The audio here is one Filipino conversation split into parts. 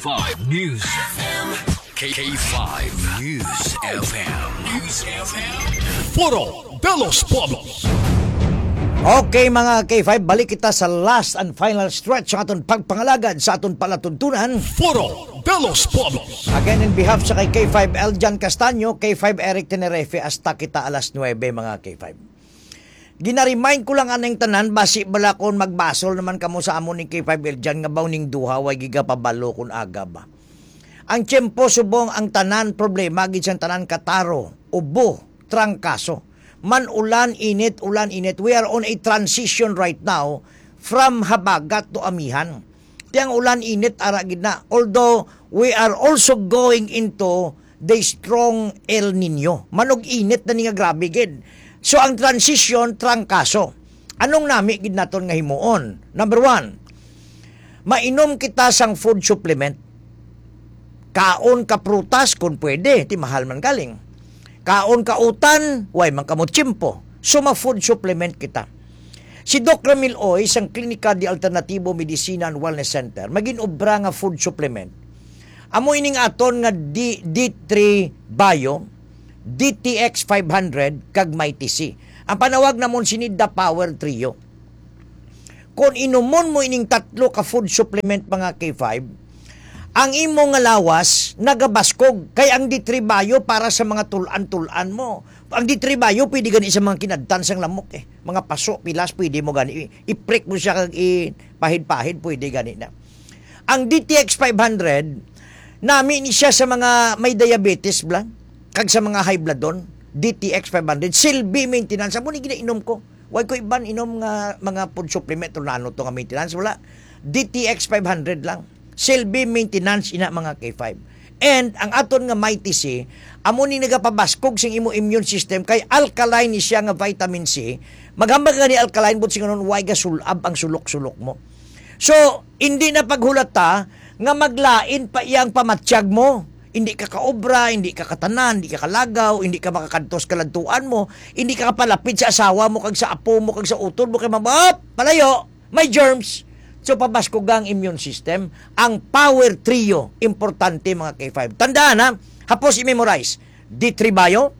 5 News FM. K5 News FM. News FM. Foro de los Pueblos. Okay mga K5, balik kita sa last and final stretch sa aton pagpangalagad sa aton palatuntunan. Foro de los Pueblos. Again, in behalf sa kay K5 Eljan Castaño, K5 Eric Tenerefe, hasta kita alas 9 mga K5. Ginaremind ko lang aneng tanan, basi bala kon magbasol naman kamo sa amon ni K5 Eljan nga bawning duha, way gigapabalo kun aga ba. Ang tiyempo subong ang tanan problema, gid siyang tanan kataro, ubo, trangkaso. Man ulan, init. We are on a transition right now from habagat to amihan. Tiyang ulan, init, ara gid na. Although, we are also going into the strong El Nino. Manog init na nga grabe gid. So, ang transition, trangkaso. Anong nami gid naton nga himuon? Number 1, mainom kita sang food supplement. Kaon ka prutas kung pwede, ti mahal man galing. Kaon ka utan, way man kamo tiyempo. So, ma-food supplement kita. Si Doc Ramil Oy, sang Klinika de Alternatibo Medicina and Wellness Center, magin-obra nga food supplement. Amo ining aton nga D3 Bio, DTX 500, kag MyTC. Ang panawag namon sinid the Power Trio. Kung inumon mo ining tatlo ka food supplement mga K5, ang imong nga lawas nagabaskog. Kay ang D3 Bio para sa mga tulan-tulan mo. Ang D3 Bio pwede gani sa mga kinadtan sang lamok eh. Mga paso, pilas, pwede mo gani. I-prick mo siya kag pahid-pahid, pwede gani na. Ang DTX 500, nami ni siya sa mga may diabetes blang, kag sa mga high blood don. DTX 500, silbi maintenance. Amo ni ginainom ko. Why ko iban inom nga mga food supplement o nano to nga maintenance? Wala. DTX 500 lang. Silbi maintenance ina mga K5. And ang aton nga MyTC, amo ni nagapabaskog sing imo immune system kay alkaline ni siya nga vitamin C. Maghambag nga ni alkaline but sing anon way gasulab ang sulok-sulok mo. So, hindi na paghulata nga maglain pa iyang pamatsyag mo. Hindi ka kaobra, hindi ka katanan, hindi ka kalagaw, hindi ka makakantos kalantuan mo, hindi ka kapalapit sa asawa mo, kag sa apo mo, kag sa utol mo, kay mabap, palayo, may germs. So, pabaskog ang immune system, ang Power Trio, importante mga K5. Tandaan ha, hapos i-memorize, D3 Bio,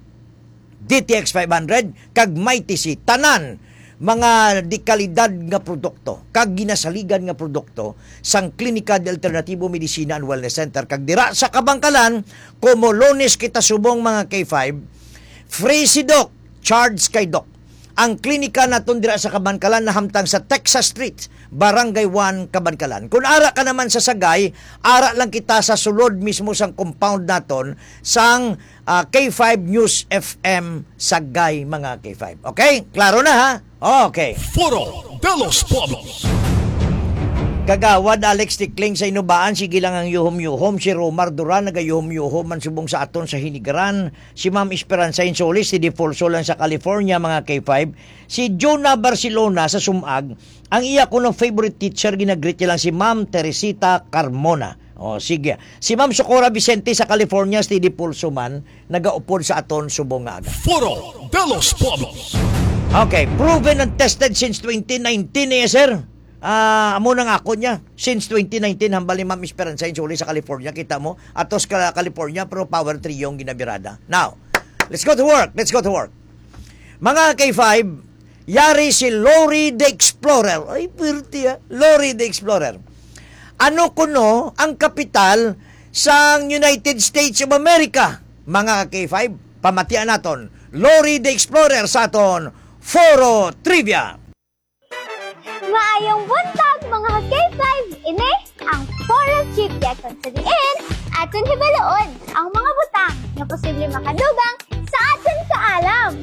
DTX 500, kag MyTC, tanan, mga dikalidad nga produkto, kag ginasaligan nga produkto, sang Klinika de Alternatibo Medicina and Wellness Center, kag dira sa Kabangkalan, como Lunes kita subong mga K5, free si Doc, charge kay Doc. Ang klinika naton dira sa Kabangkalan nahamtang sa Texas Street, Barangay 1, Kabangkalan. Kung ara ka naman sa Sagay, ara lang kita sa sulod mismo sang compound naton sang K5 News FM Sagay mga K5. Okay? Klaro na ha? Okay. Foro de los Pueblos. Kagawad Alex Tikling sa inubaan, sige lang ang yuhom-yuhom. Si Romar Duran, nagayuhom-yuhom man subong sa aton sa Hinigaran. Si Ma'am Esperanza Insolis, si Defolsolan sa California, mga K5. Si Jonah Barcelona sa Sumag. Ang iya ko ng favorite teacher, ginagreet niya lang si Ma'am Teresita Carmona. O, sige. Si Ma'am Socorra Vicente sa California, si Defolso man, nagaupod sa aton subong nga aga. Foro de los Pueblos. Okay, proven and tested since 2019 eh, sir. Amo nang ako niya. Since 2019, hambal ni Ma'am Esperanza Insuli sa California. Kita mo, atos ka California, pero Power Trio yung ginabirada. Now, let's go to work. Mga K5, yari si Lori the Explorer. Ay, pirti ha. Lori the Explorer. Ano kuno ang kapital sa United States of America? Mga K5, pamatian naton. Lori the Explorer sa aton Foro Trivia. Maayong buntag mga K5, ini ang Foro Trivia kung sa diin aton hibaloon ang mga butang na posible makadugang sa aton kaalam.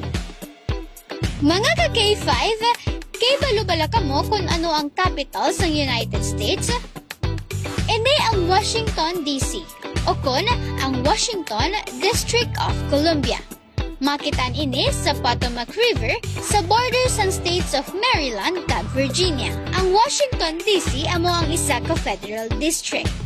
Mga ka-K5, kay balo-bala ka mo kung ano ang capital sa United States? Ini ang Washington, D.C. o kung ang Washington District of Columbia. Makitan ini sa Potomac River sa borders ng states of Maryland ug Virginia. Ang Washington, D.C. amo ang isa ka federal district.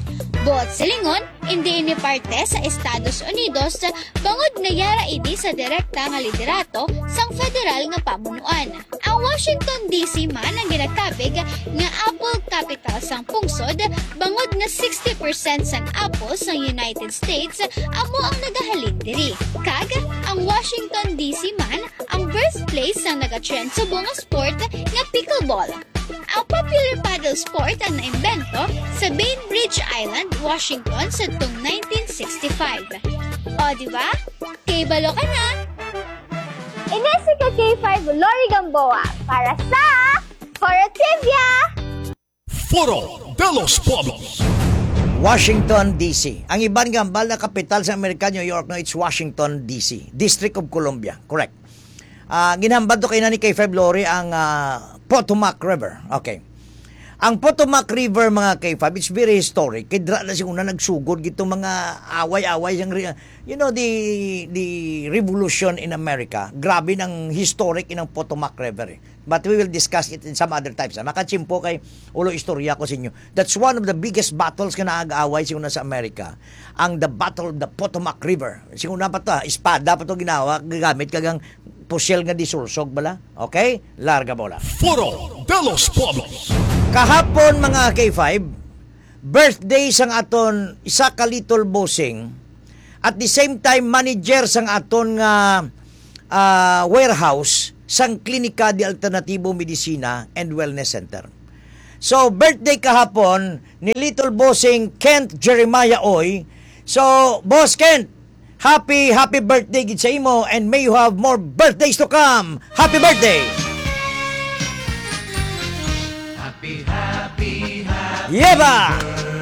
Buot silingon, hindi ini parte sa Estados Unidos bangod nga yara idi sa direkta nga liderato sang federal nga pamunuan. Ang Washington DC man ang ginagtabig nga Apple capital sang pungsod bangod nga 60% sang Apple sang United States amo ang nagahalin diri. Kag ang Washington DC man ang birthplace sang nagatrend sa bunga sport nga pickleball. Ang popular paddle sport ang naimbento sa Bainbridge Island, Washington sa tong 1965. O, diba? Kay-balo ka na! Ines ka K5 Lori Gamboa para sa Foro Trivia! Foro de los Pueblos. Washington, D.C. Ang ibang gambal na kapital sa Amerika, New York, no, it's Washington, D.C. District of Columbia. Correct. Ginhambad to kay na ni K5 Lori ang Potomac River. Okay. Ang Potomac River, mga K5, it's very historic. Kaya dra na siguna nagsugod gito mga away-away. You know, the revolution in America. Grabe ng historic in ang Potomac River. But we will discuss it in some other times. Makachimpo kay ulo istorya ko sa inyo. That's one of the biggest battles ka naag-away siguna sa Amerika. Ang the Battle of the Potomac River. Siguna pa to, espada pa to ginawa, gagamit kagang pusyel nga disursog bala. Okay? Larga bola. Foro de los Pueblos. Kahapon, mga K5, birthday sang aton isa ka little bossing, at the same time manager sang aton nga warehouse sang Klinika de Alternatibo Medicina and Wellness Center. So, birthday kahapon ni little bossing Kent Jeremiah Oy. So, Boss Kent, happy birthday gid sa imo, and may you have more birthdays to come. Happy birthday! Yeba!